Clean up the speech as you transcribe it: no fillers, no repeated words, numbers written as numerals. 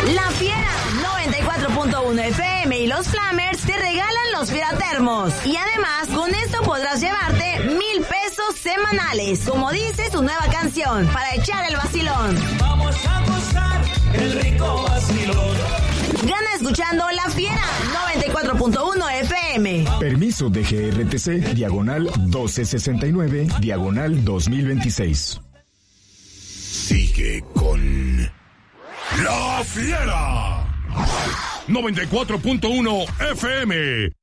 La Fiera 94.1 FM y los Flamers te regalan los Fieratermos. Y además, con esto podrás llevarte 1,000 pesos semanales, como dice su nueva canción, para echar el vacilón. Vamos a gozar el rico vacilón. Gana escuchando La Fiera 94.1 FM. Permiso de GRTC, diagonal 1269, diagonal 2026. Sigue con La Fiera 94.1 FM.